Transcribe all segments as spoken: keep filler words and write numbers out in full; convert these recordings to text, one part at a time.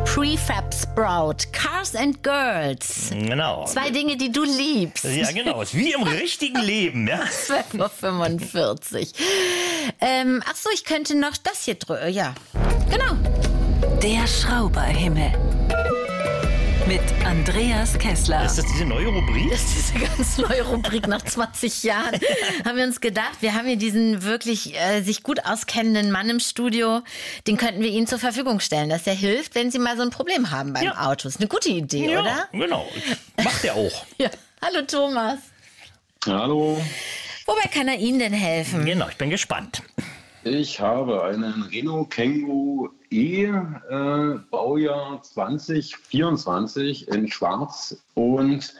Prefab Sprout, Cars and Girls. Genau. Zwei Dinge, die du liebst. Ja, genau. Ist wie im richtigen Leben, ja. zwölf Uhr fünfundvierzig. Ähm, ach so, ich könnte noch das hier drücken. Ja, genau. Der Schrauberhimmel. Mit Andreas Kessler. Ist das diese neue Rubrik? Das ist diese ganz neue Rubrik nach zwanzig Jahren. Haben wir uns gedacht, wir haben hier diesen wirklich äh, sich gut auskennenden Mann im Studio. Den könnten wir Ihnen zur Verfügung stellen, dass er hilft, wenn Sie mal so ein Problem haben beim Ja. Auto. Ist eine gute Idee, Ja, oder? genau. Macht er auch. Ja. Hallo Thomas. Hallo, Wobei kann er Ihnen denn helfen? Genau, ich bin gespannt. ich habe einen Renault Kangoo E, äh, Baujahr zwanzig vierundzwanzig in Schwarz, und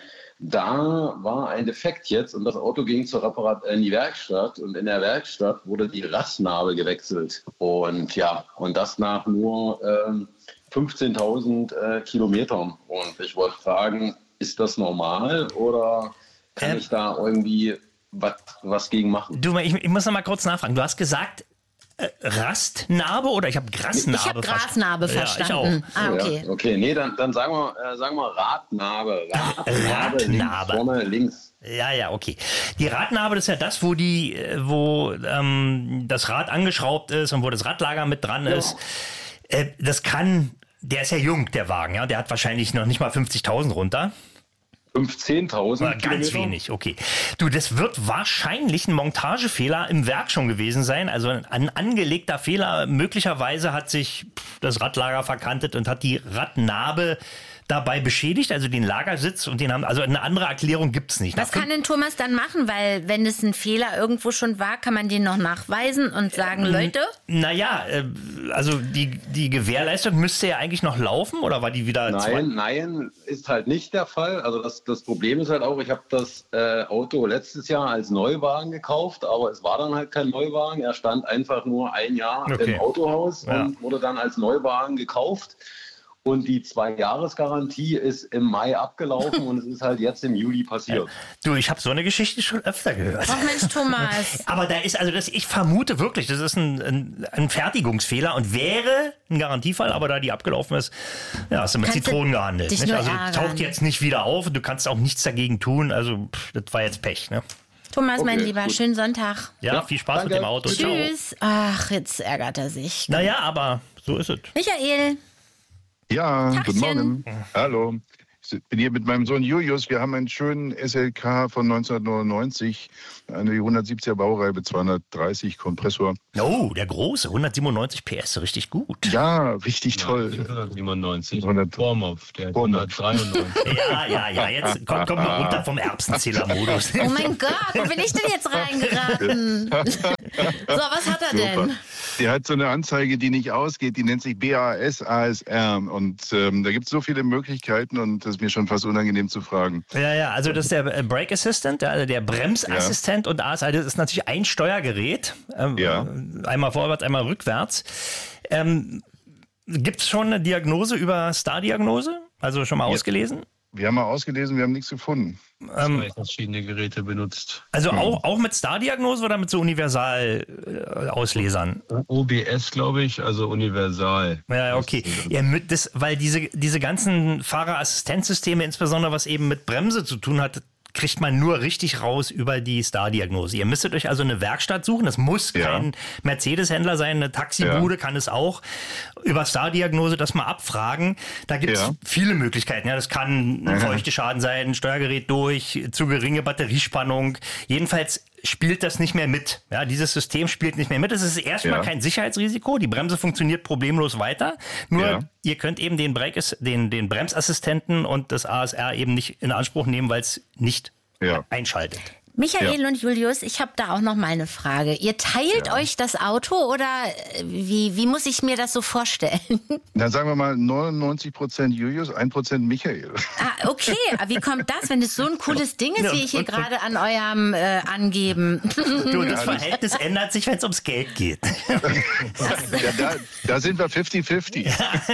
da war ein Defekt jetzt und das Auto ging zur Reparat in die Werkstatt, und in der Werkstatt wurde die Radnabe gewechselt, und ja, und das nach nur ähm, fünfzehntausend äh, Kilometern, und ich wollte fragen, ist das normal oder kann Ähm. ich da irgendwie was, was gegen machen? Du, ich, ich muss noch mal kurz nachfragen. Du hast gesagt äh, Rastnarbe oder ich habe Grasnarbe Ich habe Grasnarbe verstanden. Ja, ich auch. Ah, okay. Ja, okay, nee, dann, dann sagen wir, äh, sagen wir Radnabe. Radnabe, links, Radnabe. vorne links. Ja, ja, okay. Die Radnabe, das ist ja das, wo die, äh, wo ähm, das Rad angeschraubt ist und wo das Radlager mit dran ist. Äh, das kann, der ist ja jung, der Wagen, ja, der hat wahrscheinlich noch nicht mal fünfzigtausend runter. fünfzehntausend Na, ganz Kilometer. wenig, okay. Du, das wird wahrscheinlich ein Montagefehler im Werk schon gewesen sein. Also ein, ein angelegter Fehler. Möglicherweise hat sich pff, das Radlager verkantet und hat die Radnabe dabei beschädigt, also den Lagersitz, und den haben, also eine andere Erklärung gibt's nicht. Was Nach kann denn Thomas dann machen? Weil wenn es ein Fehler irgendwo schon war, kann man den noch nachweisen und sagen, Leute, Naja, äh, also die, die Gewährleistung müsste ja eigentlich noch laufen, oder war die wieder zwei? Nein, nein, ist halt nicht der Fall. Also das, das Problem ist halt auch, ich habe das äh, Auto letztes Jahr als Neuwagen gekauft, aber es war dann halt kein Neuwagen. Er stand einfach nur ein Jahr Okay. im Autohaus Ja. und wurde dann als Neuwagen gekauft. Und die Zwei-Jahres-Garantie ist im Mai abgelaufen und es ist halt jetzt im Juli passiert. Du, ich habe so eine Geschichte schon öfter gehört. ach Mensch Thomas. Aber da ist, also das, ich vermute wirklich, das ist ein, ein, ein Fertigungsfehler und wäre ein Garantiefall, aber da die abgelaufen ist, ja, hast du mit Kannst du Zitronen gehandelt. dich Nicht? nur Also ärgern. taucht jetzt nicht wieder auf und du kannst auch nichts dagegen tun. Also pff, das war jetzt Pech, ne? Thomas, mein Okay, Lieber, gut. schönen Sonntag. Ja, Ja, viel Spaß danke. mit dem Auto. Ciao. Tschüss. Ach, jetzt ärgert er sich. Naja, aber so ist es. Michael. Ja, Tagchen. guten Morgen. Hallo. Ich bin hier mit meinem Sohn Julius. Wir haben einen schönen S L K von neunzehnhundertneunundneunzig, eine hundertsiebziger Baureihe, zweihundertdreißig Kompressor. Oh, der große, hundertsiebenundneunzig P S, richtig gut. Ja, richtig toll. hundertsiebenundneunzig. hundert. Vormopf, der hat hundert. hundertdreiundneunzig. Ja, ja, ja, jetzt komm, komm mal runter vom Erbsenzähler-Modus. Oh mein Gott, wo bin ich denn jetzt reingeraten? So, was hat er Super. denn? Der hat so eine Anzeige, die nicht ausgeht, die nennt sich B A S A S R. Und ähm, da gibt es so viele Möglichkeiten und das ist mir schon fast unangenehm zu fragen. Ja, ja, also das ist der äh, Brake Assistant, der, der Bremsassistent, und A S A, das ist natürlich ein Steuergerät. Ähm, Ja. Einmal vorwärts, einmal rückwärts. Ähm, Gibt es schon eine Diagnose über Star-Diagnose? Also schon mal ausgelesen? Wir haben mal ausgelesen, wir haben nichts gefunden. Ähm, Zwei verschiedene Geräte benutzt. also auch, auch mit Star-Diagnose oder mit so Universal-Auslesern? O B S, glaube ich, also universal. Ja, okay. Ja, mit das, weil diese, diese ganzen Fahrerassistenzsysteme, insbesondere was eben mit Bremse zu tun hat, kriegt man nur richtig raus über die Star-Diagnose. Ihr müsstet euch also eine Werkstatt suchen. Das muss Ja. kein Mercedes-Händler sein, eine Taxibude Ja. kann es auch. Über Star-Diagnose das mal abfragen. Da gibt es Ja. viele Möglichkeiten. Ja, das kann ein Feuchteschaden sein, ein Steuergerät durch, zu geringe Batteriespannung. Jedenfalls spielt das nicht mehr mit. Ja, dieses System spielt nicht mehr mit. Es ist erstmal Ja. kein Sicherheitsrisiko. Die Bremse funktioniert problemlos weiter. Nur Ja. ihr könnt eben den, Brake, den, den Bremsassistenten und das A S R eben nicht in Anspruch nehmen, weil es nicht Ja. einschaltet. Michael Ja. und Julius, ich habe da auch noch mal eine Frage. Ihr teilt Ja. euch das Auto oder äh, wie, wie muss ich mir das so vorstellen? Dann sagen wir mal neunundneunzig Prozent Julius, ein Prozent Michael. Ah, okay, aber wie kommt das, wenn es so ein cooles Ding ist, Ja, wie ich hier und- und- gerade an eurem äh, Angeben? Du, das Verhältnis ändert sich, wenn es ums Geld geht. Ja, da, da sind wir fünfzig fünfzig.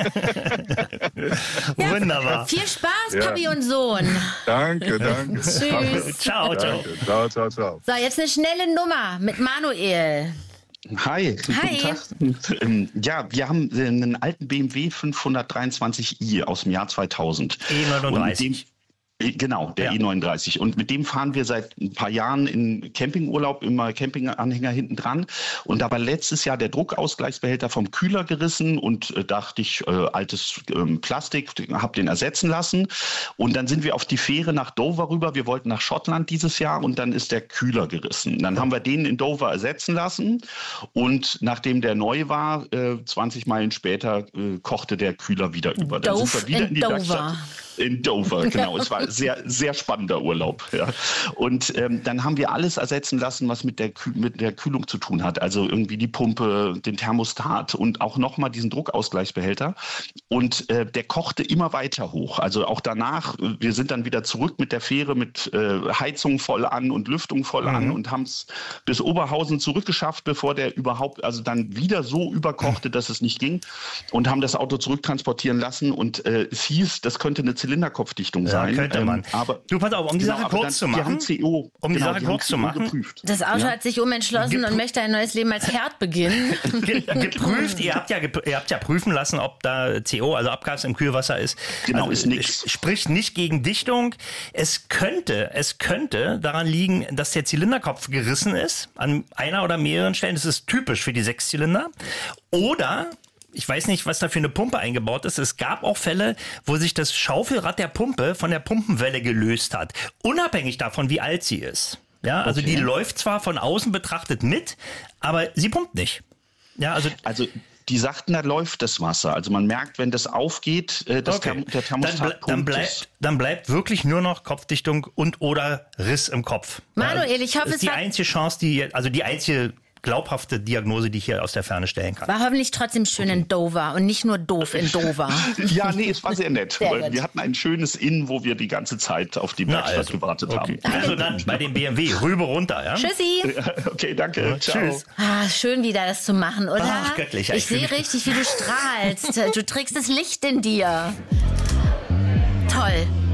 Wunderbar. Viel Spaß, Ja. Papi und Sohn. Danke, danke. Tschüss. Ciao, ciao. Danke. Ciao, ciao, ciao. So, jetzt eine schnelle Nummer mit Manuel. Hi, Hi. guten Tag. Ähm, Ja, wir haben einen alten B M W fünfhundertdreiundzwanzig i aus dem Jahr zweitausend. E neununddreißig. Genau, der Ja. E neununddreißig. Und mit dem fahren wir seit ein paar Jahren in Campingurlaub, immer Campinganhänger hinten dran. Und da war letztes Jahr der Druckausgleichsbehälter vom Kühler gerissen und äh, dachte ich, äh, altes ähm, Plastik, habe den ersetzen lassen. Und dann sind wir auf die Fähre nach Dover rüber. Wir wollten nach Schottland dieses Jahr und dann ist der Kühler gerissen. Dann haben wir den in Dover ersetzen lassen. Und nachdem der neu war, äh, zwanzig Meilen später, äh, kochte der Kühler wieder über. Dann Dove sind wir wieder in in die Dover. Werkstatt. In Dover, genau. Es war sehr, sehr spannender Urlaub. Ja. Und ähm, dann haben wir alles ersetzen lassen, was mit der, Kühl- mit der Kühlung zu tun hat. Also irgendwie die Pumpe, den Thermostat und auch nochmal diesen Druckausgleichsbehälter. Und äh, der kochte immer weiter hoch. Also auch danach, äh, wir sind dann wieder zurück mit der Fähre mit äh, Heizung voll an und Lüftung voll Mhm. an und haben es bis Oberhausen zurückgeschafft, bevor der überhaupt, also dann wieder so überkochte, dass es nicht ging. Und haben das Auto zurücktransportieren lassen. Und äh, es hieß, das könnte eine Zylinderkopfdichtung Ja, sein. könnte man. Ähm, aber Du, pass auf, um die Genau, Sache aber kurz dann- zu die haben machen. C O, Um die genau, Sache die haben kurz zu C O machen. geprüft. Das Auto Ja. hat sich umentschlossen Gepr- und möchte ein neues Leben als Herd beginnen. Ge- geprüft, ihr habt ja gep- ihr habt ja prüfen lassen, ob da C O, also Abgas im Kühlwasser ist. Genau, also, ist nix. es Spricht nicht gegen Dichtung. Es könnte, es könnte daran liegen, dass der Zylinderkopf gerissen ist an einer oder mehreren Stellen. Das ist typisch für die Sechszylinder. Oder ich weiß nicht, was da für eine Pumpe eingebaut ist. Es gab auch Fälle, wo sich das Schaufelrad der Pumpe von der Pumpenwelle gelöst hat. Unabhängig davon, wie alt sie ist. Ja, also Okay. die läuft zwar von außen betrachtet mit, aber sie pumpt nicht. Ja, also Also die sagten, da läuft das Wasser. Also man merkt, wenn das aufgeht, äh, das Okay. Therm der Dann, Thermostat ble dann, pumpt es. bleibt, dann bleibt wirklich nur noch Kopfdichtung und oder Riss im Kopf. Manuel, ich hoffe, das es ist die war- einzige Chance, die, also die einzige glaubhafte Diagnose, die ich hier aus der Ferne stellen kann. War hoffentlich trotzdem schön in Dover und nicht nur doof in Dover. Ja, nee, es war sehr nett. Sehr weil gut. wir hatten ein schönes Inn, wo wir die ganze Zeit auf die Na, Werkstatt also, gewartet okay. haben. Also dann bei dem B M W rüber runter, ja? Tschüssi. Okay, danke. Ciao. Tschüss. Ah, schön wieder das zu machen, oder? Ach, göttlich, ja, Ich ich fühl sehe mich- richtig, wie du strahlst. Du trägst das Licht in dir. Toll.